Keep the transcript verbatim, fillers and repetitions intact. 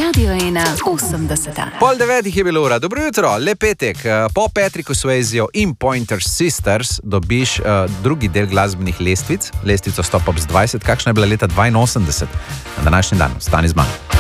Radio ena osemdeseta. Pol devetih je bilo ura. Dobro jutro, lep petek. Po Patricku Swayzeju in Pointer Sisters dobiš uh, drugi del glasbenih lestvic, lestvico Stop Up z dvajset, kakšna je bila leta dvainosemdeset. Na današnji dan, stani z mano.